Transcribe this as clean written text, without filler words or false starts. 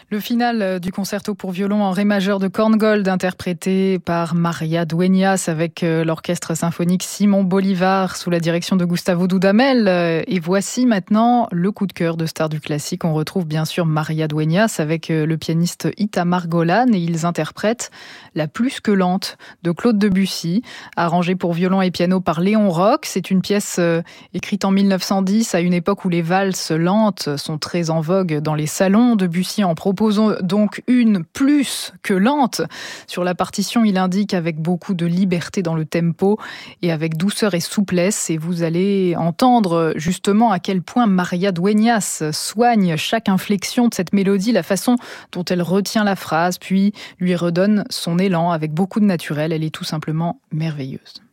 Le final du concerto pour violon en ré majeur de Korngold, interprété par Maria Dueñas avec l'orchestre symphonique Simon Bolivar sous la direction de Gustavo Dudamel. Et voici maintenant le coup de cœur de Stars du classique. On retrouve bien sûr Maria Dueñas avec le pianiste Itamar Golan et ils interprètent La plus que lente de Claude Debussy, arrangée pour violon et piano par Léon Roch. C'est une pièce écrite en 1910 à une époque où les valses lentes sont très en vogue dans les salons. Debussy en propose donc une plus que lente. Sur la partition, il indique avec beaucoup de liberté dans le tempo et avec douceur et souplesse. Et vous allez entendre justement à quel point Maria Dueñas soigne chaque inflexion de cette mélodie, la façon dont elle retient la phrase, puis lui redonne son élan avec beaucoup de naturel. Elle est tout simplement merveilleuse.